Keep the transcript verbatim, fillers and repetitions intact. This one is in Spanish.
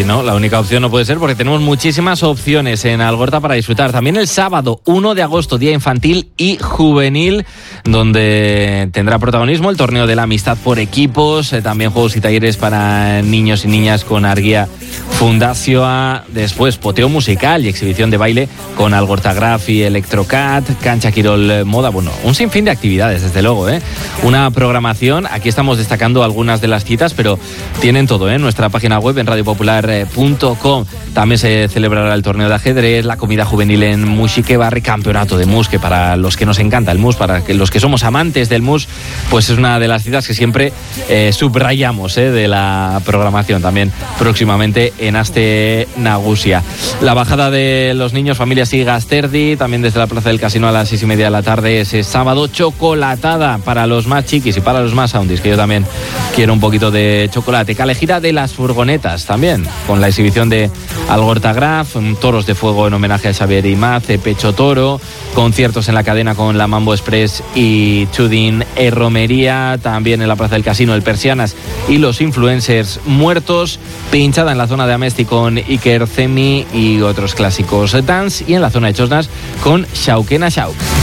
sí, ¿no? La única opción no puede ser porque tenemos muchísimas opciones en Algorta para disfrutar. También el sábado uno de agosto, día infantil y juvenil, donde tendrá protagonismo el torneo de la amistad por equipos, eh, también juegos y talleres para niños y niñas con Argia Fundazioa, después poteo musical y exhibición de baile con Algortagraph y Electrocat, cancha Quirol Moda, bueno, un sinfín de actividades, desde luego, ¿eh? Una programación, aquí estamos destacando algunas de las citas, pero tienen todo, ¿eh? En nuestra página web en radio popular punto com. También se celebrará el torneo de ajedrez, la comida juvenil en Muxique Barri, campeonato de mus, que para los que nos encanta el mus, para que los que somos amantes del mus, pues es una de las citas que siempre eh, subrayamos, ¿eh? De la programación, también próximamente en Aste Nagusia. La bajada de los niños, familias y Gasterdi, también desde la Plaza del Casino a las seis y media de la tarde ese sábado, chocolatada para los más chiquis y para los más soundis, que yo también quiero un poquito de chocolate. Calejira de las furgonetas también, con la exhibición de Algortagraph, toros de fuego en homenaje a Xavier Imaz, Pecho Toro, conciertos en la cadena con la Mambo Express y Chudin e Romería, también en la Plaza del Casino el Persianas y los influencers muertos, pinchada en la zona de Amesti con Iker Cemi y otros clásicos dance, y en la zona de Chosnas con Shauquena Shauk.